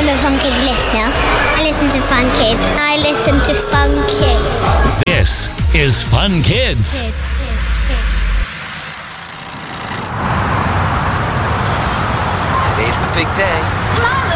I'm a Fun Kids listener. I listen to Fun Kids. I listen to Fun Kids. This is Fun Kids. Today's the big day.